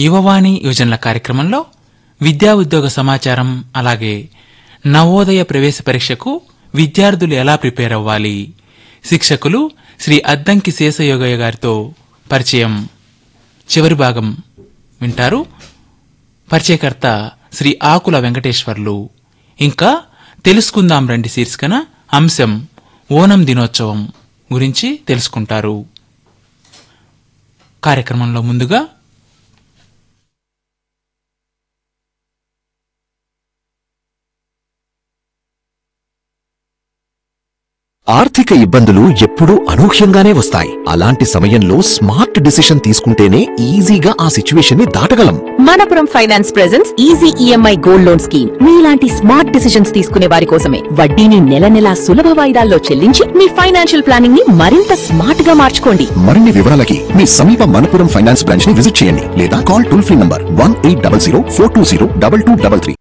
యువవాణి యోజనల కార్యక్రమంలో విద్యా ఉద్యోగ సమాచారం, అలాగే నవోదయ ప్రవేశ పరీక్షకు విద్యార్థులు ఎలా ప్రిపేర్ అవ్వాలి, శిక్షకులు శ్రీ అద్దంకి శేషయోగయ్య గారితో పరిచయం చివరి భాగం వింటారు. పరిచయకర్త శ్రీ ఆకుల వెంకటేశ్వర్లు. ఇంకా తెలుసుకుందాం రండి శీర్షికన అంశం ఓనం దినోత్సవం గురించి తెలుసుకుంటారు. కార్యక్రమంలో ముందుగా ఆర్థిక ఇబ్బందులు ఎప్పుడూ అనూహ్యంగానే వస్తాయి. అలాంటి సమయంలో స్మార్ట్ డిసిషన్ తీసుకుంటేనే ఈజీగా ఆ సిచ్యువేషన్ ని దాటగలం. Manappuram finance presents easy EMI gold loan scheme. మీలాంటి స్మార్ట్ డిసిషన్స్ తీసుకునే వారి కోసమే. వడ్డీని నెల నెలా సులభ వాయిదాల్లో చెల్లించి మీ ఫైనాన్షియల్ ప్లానింగ్ ని మరింత స్మార్ట్ గా మార్చుకోండి. మరిన్ని వివరాలకి మీ సమీప మనపురం ఫైనాన్స్ బ్రాంచ్ ని విజిట్ చేయండి లేదా కాల్ టోల్ ఫ్రీ నంబర్ 1800-420-2233.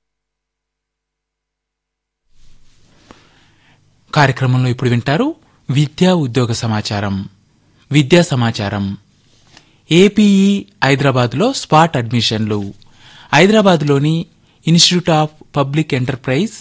కార్యక్రమంలో ఇప్పుడు వింటారు విద్యా ఉద్యోగ సమాచారం. విద్యా సమాచారం. ఏపీఈ హైదరాబాద్లో స్పాట్ అడ్మిషన్లు. హైదరాబాద్లోని ఇన్స్టిట్యూట్ ఆఫ్ పబ్లిక్ ఎంటర్ప్రైజ్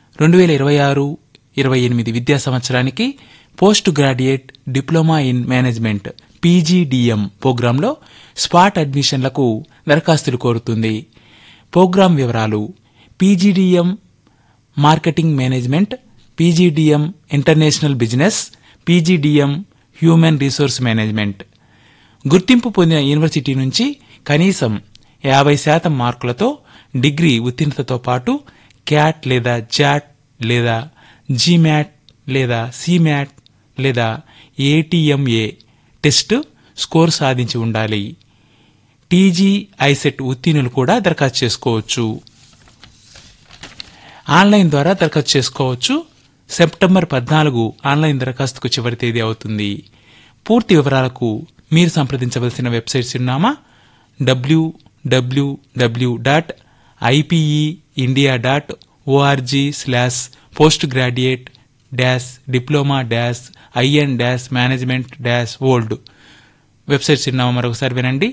2026-28 విద్యా సంవత్సరానికి post graduate diploma in management PGDM ప్రోగ్రాంలో స్పాట్ అడ్మిషన్లకు దరఖాస్తులు కోరుతుంది. ప్రోగ్రాం వివరాలు: PGDM marketing management, PGDM international business, PGDM human resource management. గుర్తింపు పొందిన యూనివర్సిటీ నుంచి కనీసం 50% మార్కులతో డిగ్రీ ఉత్తీర్ణతతో పాటు క్యాట్ లేదా జాట్ లేదా జీమ్యాట్ లేదా సీమ్యాట్ లేదా ఏటీఎంఏ టెస్ట్ స్కోర్ సాధించి ఉండాలి. టీజీ ఐసెట్ ఉత్తీర్ణులు కూడా దరఖాస్తు చేసుకోవచ్చు. ఆన్లైన్ ద్వారా దరఖాస్తు చేసుకోవచ్చు. సెప్టెంబర్ 14 ఆన్లైన్ దరఖాస్తుకు చివరి తేదీ అవుతుంది. పూర్తి వివరాలకు మీరు సంప్రదించవలసిన వెబ్సైట్ చిరునామా www.ipeindia.org/postgraduate-diploma-in-management-old. వెబ్సైట్ చిరునామా మరొకసారి వినండి,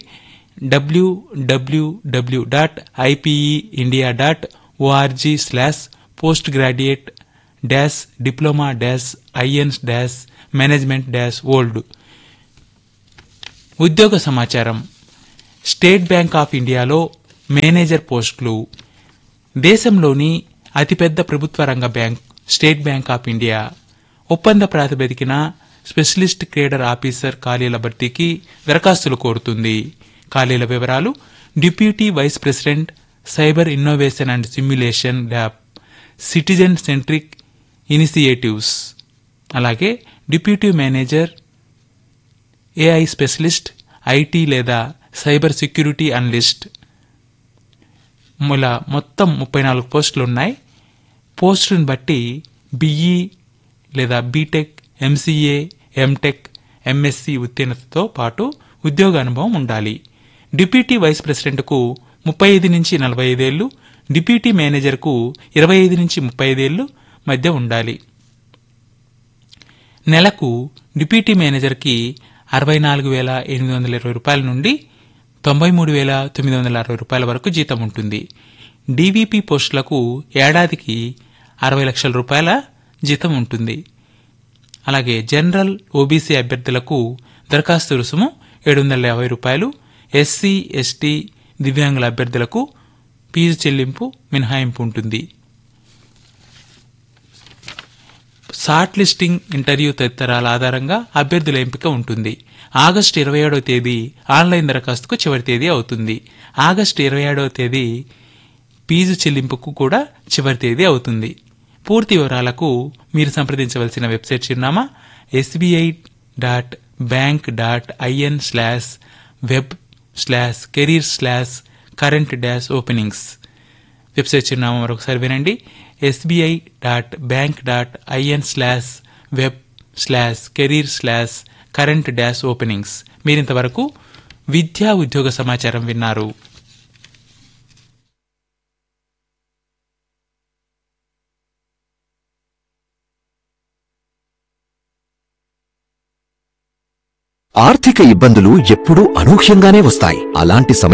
www.ipeindia.org/postgraduate-diploma-in-management-old. ఉద్యోగ సమాచారం. స్టేట్ బ్యాంక్ ఆఫ్ ఇండియాలో మేనేజర్ పోస్టులు. దేశంలోని అతిపెద్ద ప్రభుత్వ రంగ bank state bank of India ఒప్పంద ప్రాతిపదికన స్పెషలిస్ట్ కేడర్ ఆఫీసర్ ఖాళీల భర్తీకి దరఖాస్తులు కోరుతుంది. ఖాళీల వివరాలు: deputy vice president cyber innovation and simulation lab, citizen centric initiatives, అలాగే deputy manager AI specialist, IT లేదా సైబర్ సెక్యూరిటీ అనలిస్ట్. మొత్తం 34 పోస్టులున్నాయి. పోస్టులను బట్టి బిఈ లేదా బీటెక్, ఎంసీఏ, ఎంటెక్, ఎంఎస్సి ఉత్తీర్ణతతో పాటు ఉద్యోగ అనుభవం ఉండాలి. డిప్యూటీ వైస్ ప్రెసిడెంట్కు 35 నుంచి 45 ఏళ్లు, డిప్యూటీ మేనేజర్కు 25 నుంచి 35 ఏళ్లు మధ్య ఉండాలి. నెలకు డిప్యూటీ మేనేజర్కి 64,820 రూపాయల నుండి 93,960 రూపాయల వరకు జీతం ఉంటుంది. డీవీపీ పోస్టులకు ఏడాదికి 60 లక్షల రూపాయల జీతం ఉంటుంది. అలాగే జనరల్, ఓబీసీ అభ్యర్థులకు దరఖాస్తు రుసుము 750 రూపాయలు. ఎస్సీ, ఎస్టీ, దివ్యాంగుల అభ్యర్థులకు ఫీజు చెల్లింపు మినహాయింపు ఉంటుంది. షార్ట్ లిస్టింగ్, ఇంటర్వ్యూ తదితరాల ఆధారంగా అభ్యర్థుల ఎంపిక ఉంటుంది. ఆగస్టు 27వ తేదీ ఆన్లైన్ దరఖాస్తుకు చివరి తేదీ అవుతుంది. ఆగస్టు 27వ తేదీ ఫీజు చెల్లింపుకు కూడా చివరి తేదీ అవుతుంది. పూర్తి వివరాలకు మీరు సంప్రదించవలసిన వెబ్సైట్ చిరునామా sbi.bank.in/web/career/current-openings. వెబ్సైట్ చిరునామా మరొకసారి వినండి, sbi.bank.in/web/career/current-openings. మీరింతవరకు విద్యా ఉద్యోగ సమాచారం విన్నారు. ఆర్థిక ఇబ్బందులు ఎప్పుడూ అనూహ్యంగానే వస్తాయి. అలాంటి